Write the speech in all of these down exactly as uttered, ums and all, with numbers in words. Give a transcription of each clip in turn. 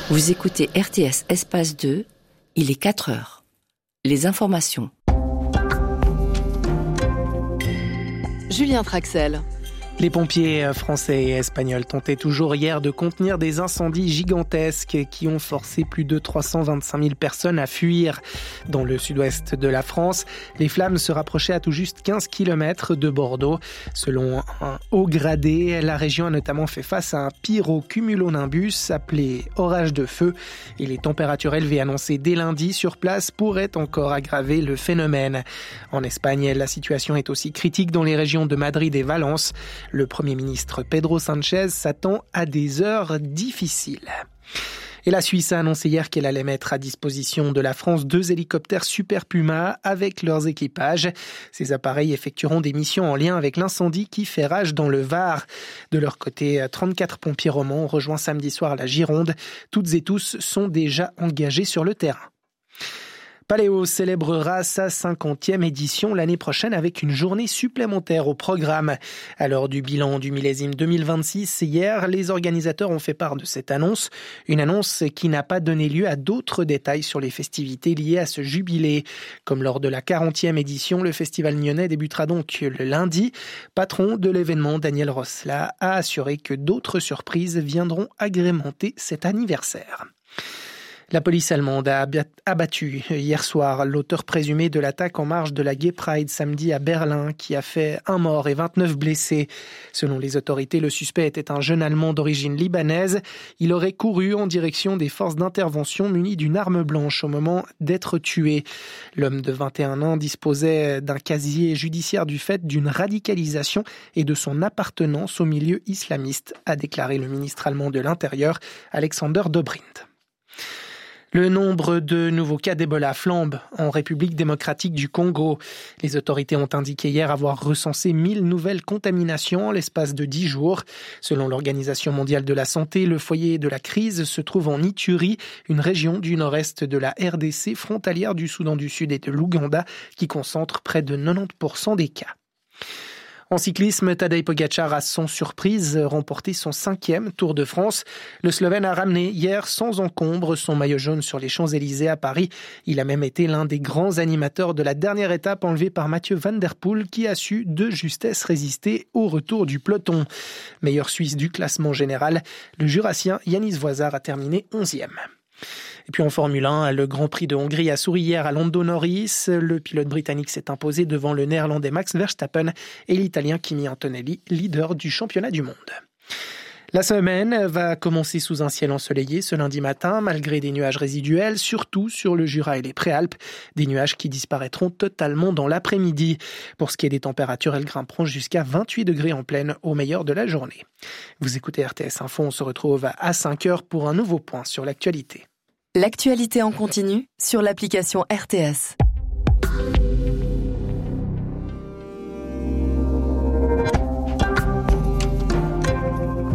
Vous écoutez R T S Espace deux, il est quatre heures. Les informations. Julien Traxel. Les pompiers français et espagnols tentaient toujours hier de contenir des incendies gigantesques qui ont forcé plus de trois cent vingt-cinq mille personnes à fuir. Dans le sud-ouest de la France, les flammes se rapprochaient à tout juste quinze kilomètres de Bordeaux. Selon un haut gradé, la région a notamment fait face à un pyrocumulonimbus appelé orage de feu. Et les températures élevées annoncées dès lundi sur place pourraient encore aggraver le phénomène. En Espagne, la situation est aussi critique dans les régions de Madrid et Valence. Le Premier ministre Pedro Sánchez s'attend à des heures difficiles. Et la Suisse a annoncé hier qu'elle allait mettre à disposition de la France deux hélicoptères Super Puma avec leurs équipages. Ces appareils effectueront des missions en lien avec l'incendie qui fait rage dans le Var. De leur côté, trente-quatre pompiers romans ont rejoint samedi soir la Gironde. Toutes et tous sont déjà engagés sur le terrain. Paléo célébrera sa cinquantième édition l'année prochaine avec une journée supplémentaire au programme. À l'heure du bilan du millésime deux mille vingt-six, hier, les organisateurs ont fait part de cette annonce. Une annonce qui n'a pas donné lieu à d'autres détails sur les festivités liées à ce jubilé. Comme lors de la quarantième édition, le festival nyonnais débutera donc le lundi. Patron de l'événement, Daniel Rosla, a assuré que d'autres surprises viendront agrémenter cet anniversaire. La police allemande a abattu hier soir l'auteur présumé de l'attaque en marge de la Gay Pride samedi à Berlin qui a fait un mort et vingt-neuf blessés. Selon les autorités, le suspect était un jeune Allemand d'origine libanaise. Il aurait couru en direction des forces d'intervention munies d'une arme blanche au moment d'être tué. L'homme de vingt et un ans disposait d'un casier judiciaire du fait d'une radicalisation et de son appartenance au milieu islamiste, a déclaré le ministre allemand de l'Intérieur, Alexander Dobrindt. Le nombre de nouveaux cas d'Ebola flambe en République démocratique du Congo. Les autorités ont indiqué hier avoir recensé mille nouvelles contaminations en l'espace de dix jours. Selon l'Organisation mondiale de la santé, le foyer de la crise se trouve en Ituri, une région du nord-est de la R D C frontalière du Soudan du Sud et de l'Ouganda qui concentre près de quatre-vingt-dix pour cent des cas. En cyclisme, Tadej Pogačar a sans surprise remporté son cinquième Tour de France. Le Slovène a ramené hier sans encombre son maillot jaune sur les Champs-Élysées à Paris. Il a même été l'un des grands animateurs de la dernière étape enlevée par Mathieu Van Der Poel qui a su de justesse résister au retour du peloton. Meilleur Suisse du classement général, le Jurassien Yanis Voisard a terminé onzième. Et puis en Formule un, le Grand Prix de Hongrie a souri hier à Lando Norris. Le pilote britannique s'est imposé devant le néerlandais Max Verstappen et l'italien Kimi Antonelli, leader du championnat du monde. La semaine va commencer sous un ciel ensoleillé ce lundi matin, malgré des nuages résiduels, surtout sur le Jura et les Préalpes. Des nuages qui disparaîtront totalement dans l'après-midi. Pour ce qui est des températures, elles grimperont jusqu'à vingt-huit degrés en pleine au meilleur de la journée. Vous écoutez R T S Info, on se retrouve à cinq heures pour un nouveau point sur l'actualité. L'actualité en continu sur l'application R T S.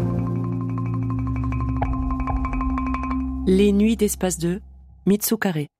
Les nuits d'Espace deux, Mitsu Carré.